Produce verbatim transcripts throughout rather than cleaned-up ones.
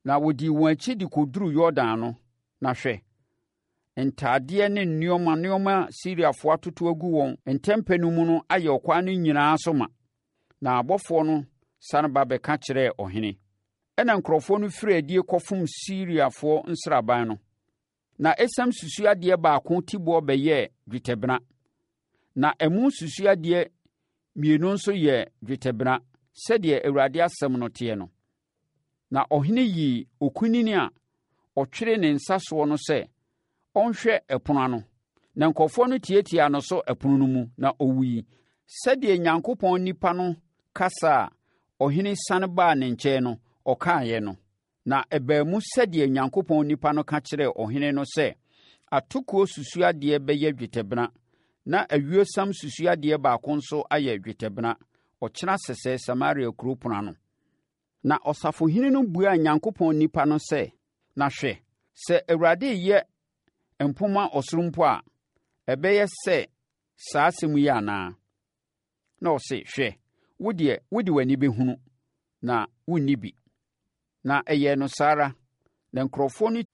na wodi wɔn akyi di koduru Yordan no na hwɛ ntaadeɛ ne nneɛma nneɛma Siriafoɔ atoto agu wɔn ntɛmpɛ no mu no ayɛ ɔkwan no nyinaa so ma na abɔfoɔ no sane ba bɛka kyerɛɛ ɔhene ɛna nkurɔfoɔ no firi adie kɔfom Siriafoɔ nsraban no na esam susuadeɛ baako tiboɔ bɛyɛ dwetɛbena na ɛmu susuadeɛ mmienu nso yɛ dwetɛbena sɛdeɛ Awurade asɛm no teɛ no na ɔhene yi okunini a ɔtwere ne nsa soɔ no sɛ ɔnhwɛ ɛpono ano na nkurɔfoɔ no tiatia no so ɛpono no mu na ɔwuyi sɛdeɛ Nyankopɔn nipa no kasa a ɔhene sane baa ne nkyɛn no ɔkaeɛ no na ɛbaa mu sɛdeɛ Nyankopɔn nipa no ka kyerɛɛ ɔhene no sɛ atokoɔ susuadeɛ bɛyɛ dwetɛbena na awiosam susuadeɛ baako nso ayɛ dwetɛbena ɔkyena sɛsɛ Samaria kuro pono ano na ɔsafohene no buaa Nyankopɔn nipa no sɛ na hwɛ sɛ Awurade yɛ mpoma ɔsoro mpo a ɛbɛyɛ sɛ saa asɛm yi anaa na ɔse hwɛ wodeɛ wode w'ani bɛhunu na wonni bi na ɛyɛ no saa ara na nkurɔfoɔ no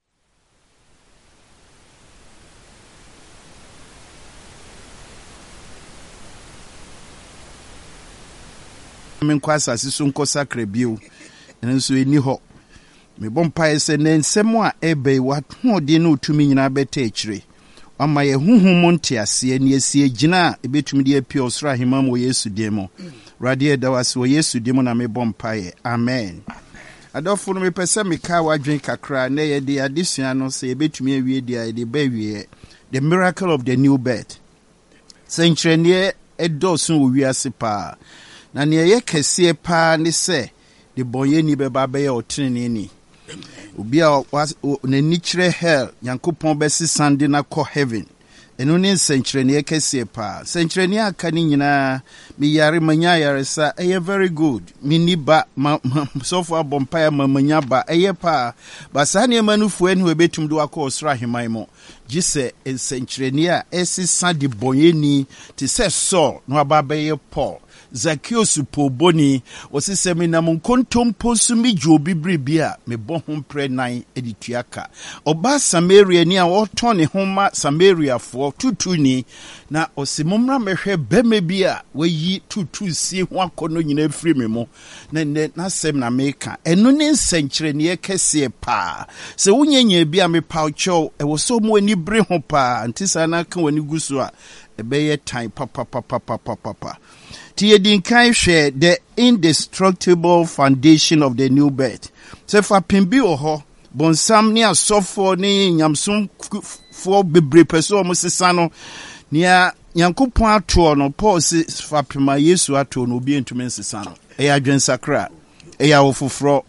menkɔ asase so nkɔ sakra bio nso ɛni hɔ mebɔ mpaeɛ sɛ ne nsɛm a ɛbɛi w'ahoɔden ne wotumi nyinaa bɛta akyire wama yɛ honhom mu nteaseɛ ne asie gyina a ɛbɛtumi de apia ɔsoro ahema mu wɔ Yesu din mu Awurade ɛda wo ase wɔ Yesu din mu na mebɔ mpaeɛ amen adɔfo no mepɛ sɛ mekaa w'adwen kakra na yɛde adesua no sɛ yɛbɛtumi awie deɛ a yɛde ba awie the miracle of the new birth sɛnkyerɛnneɛ ɛdɔɔso wɔ wiase paa na nea yɛ kɛseɛ paa ne sɛ de bɔnyɛni bɛba bɛyɛ ɔtreneeni obi a n'ani kyerɛ hell Nyankopɔn bɛsesa de na kɔ heaven ɛno ne nsɛnkyerɛnneɛ kɛseɛ paa nsɛnkyerɛnneɛ aka ne nyinaa meyare manya ayaresa ɛyɛ very good menni ba sɔfo abɔ mpaeɛ ma manya ba ɛyɛ paa ba saa nneɛma no fua ne wɔbɛtum de wakɔ ɔsoro aheman mu gye sɛ nsɛnkyerɛnneɛ a ɛsesa de bɔnyɛni te sɛ Saul na waba bɛyɛ Paul Zacchaeus poboni wɔsi sɛ menam nkontompo so megye obi bere bi a mebɔ ho mprɛ nan de tuaka ɔba Samaria ni a wɔtɔn ne ho ma Samariafoɔ tutuni na ɔsi mommra mɛhwɛ bɛma bi a wayi tutu sie ho akɔnɔ nyina firi me mu na ne nasɛm na meka ɛno ne nsɛnkyerɛnneɛ kɛseɛ paa sɛ wonyanya bi a mepaw kyɛw ɛwɔ sɛ mo ani bere ho paa nti saa na ka wani gu so a ɛbɛyɛ tan papapapapapapa ti yɛdinkan hwɛ the indestructible foundation of the new birth sɛ fa pembi wɔ hɔ bonsam ne asɔfoɔ ne nyamsomfoɔ bebree pɛ sɛ ɔmo sesa no nea Nyankopɔn atoɔ no Paul se fa pema Yesu atoɔ no obi ntumi nsesa no ɛyɛ adwensakra ɛyɛ awofoforɔ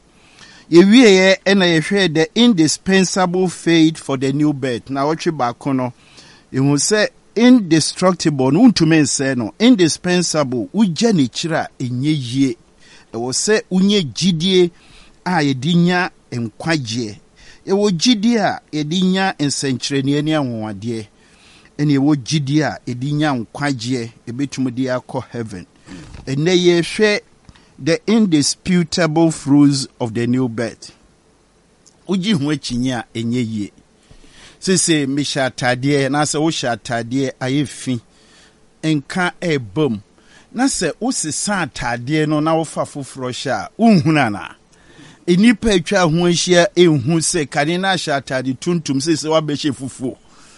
yɛwieɛ ɛna yɛhwɛ the indispensable faith for the new birth na wɔtwe baako no ɛhu sɛ indestructible no untumi nsɛ no indispensable ugya ne kyira enye yie ɛwɔ sɛ unye gidie a yɛde nya nkwagye ɛwɔ gidie a yɛde nya nsɛnkyerɛnneɛ ne anwowadeɛ ɛne ɛwɔ gidie a yɛde nya nkwagye ɛbɛtumi de akɔ heaven ɛnɛ yɛhwɛ the indisputable fruits of the new birth uji ho akyinya a enye yie sese misha ataadeɛ na sɛ wo hyɛ ataadeɛ ayɛ fi nka ɛbam na sɛ wo sesa ataadeɛ no na wo fa foforɔ hyɛ a unhuna na enipa atwa ho ahyia enhu sɛ kane na hyɛ ataade tuntum sese wa bɛhyɛ fufuo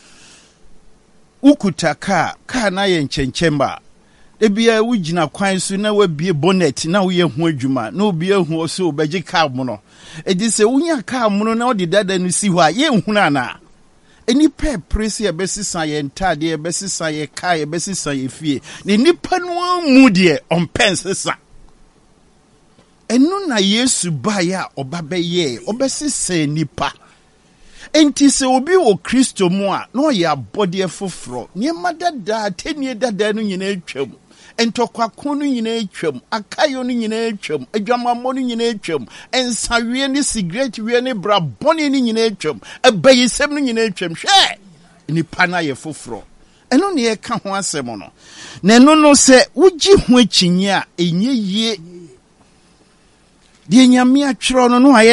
ukuta ka ka na yɛ nkyɛnkyɛn ba ebia wo gyina kwan so na wabie bonnet na wo yɛ ho adwuma na obi ahu so obɛgye car mu no edi sɛ wonya car mu no na wo de dada no si hɔ a yɛ nhuna na enipa presi ebesisa ye ntade ebesisa ye kai ebesisa ye fie ne nipa no mu de ompensesa enu na Yesu ba ya obabeye obesisa nipa enti se obi wo Kristo mu a no ya body foforo ne madada tenie dada no nyina atwam entokwa no nyina atwam akayo no nyina atwam adwamammo no nyina atwam ensawie ne cigarette wie ne bra bone no nyina atwam abayisem no nyina atwam hwe nipa na ye foforo eno ne ye ka ho asem no na eno no se wugi ho akyinye a enye yie de nyame atwero no no